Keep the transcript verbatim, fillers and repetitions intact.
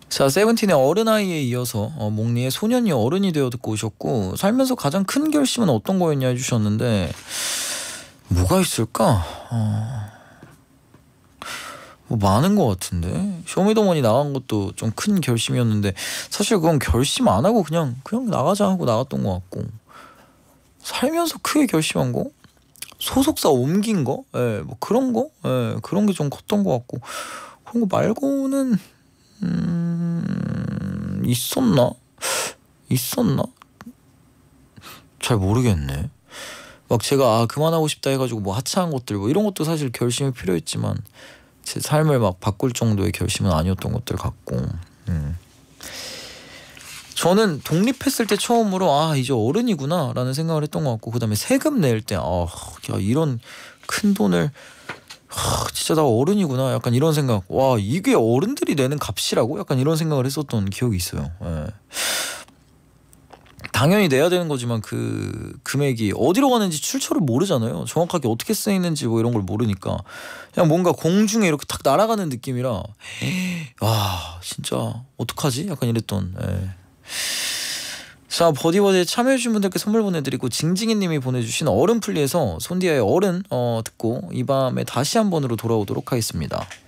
자, 세븐틴의 어른아이에 이어서 어, 몽리의 소년이 어른이 되어 듣고 오셨고, 살면서 가장 큰 결심은 어떤 거였냐 해주셨는데 뭐가 있을까? 어... 뭐 많은 것 같은데. 쇼미더머니 나간 것도 좀 큰 결심이었는데 사실 그건 결심 안 하고 그냥 그냥 나가자 하고 나갔던 것 같고, 살면서 크게 결심한 거? 소속사 옮긴 거? 예, 뭐 그런 거? 예, 그런 게 좀 컸던 것 같고, 그런 거 말고는 음... 있었나? 있었나? 잘 모르겠네. 막 제가 아 그만하고 싶다 해가지고 뭐 하차한 것들 뭐 이런 것도 사실 결심이 필요했지만 제 삶을 막 바꿀 정도의 결심은 아니었던 것들 같고. 음. 저는 독립했을 때 처음으로 아 이제 어른이구나 라는 생각을 했던 것 같고, 그 다음에 세금 낼 때 아 야 이런 큰 돈을 하, 진짜 나 어른이구나 약간 이런 생각, 와 이게 어른들이 내는 값이라고 약간 이런 생각을 했었던 기억이 있어요. 예. 당연히 내야 되는 거지만 그 금액이 어디로 가는지 출처를 모르잖아요. 정확하게 어떻게 쓰이는지 뭐 이런 걸 모르니까 그냥 뭔가 공중에 이렇게 탁 날아가는 느낌이라 와 진짜 어떡하지? 약간 이랬던. 예. 자, 버디버디에 참여해주신 분들께 선물 보내드리고, 징징이님이 보내주신 어른플리에서 손디아의 어른 어, 듣고 이 밤에 다시 한 번으로 돌아오도록 하겠습니다.